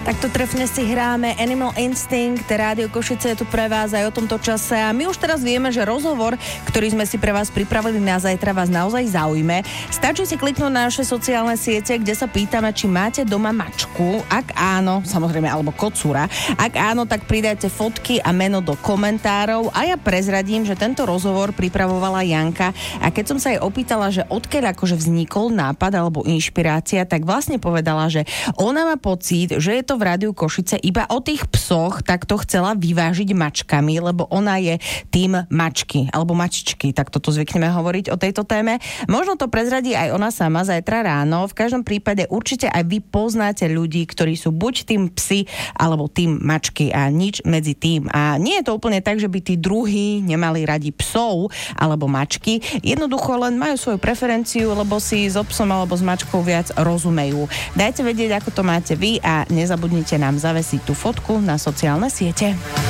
Takto trefne si hráme Animal Instinct, Rádio Košice je tu pre vás aj o tomto čase a my už teraz vieme, že rozhovor, ktorý sme si pre vás pripravili na zajtra, vás naozaj zaujme. Stačí si kliknúť na naše sociálne siete, kde sa pýtame, či máte doma mačku. Ak áno, samozrejme, alebo kocúra. Ak áno, tak pridajte fotky a meno do komentárov a ja prezradím, že tento rozhovor pripravovala Janka a keď som sa jej opýtala, že odkiaľ akože vznikol nápad alebo inšpirácia, tak vlastne povedala, že ona má pocit, že je to v Rádiu Košice iba o tých psoch, tak to chcela vyvážiť mačkami, lebo ona je tým mačky, alebo mačičky, tak toto zvykneme hovoriť o tejto téme. Možno to prezradí aj ona sama zajtra ráno. V každom prípade určite aj vy poznáte ľudí, ktorí sú buď tým psi, alebo tým mačky a nič medzi tým. A nie je to úplne tak, že by tí druhí nemali radi psov alebo mačky. Jednoducho len majú svoju preferenciu, lebo si so psom alebo s mačkou viac rozumejú. Dajte vedieť, ako to máte vy a nezabudnite nám zavesiť tú fotku na sociálne siete.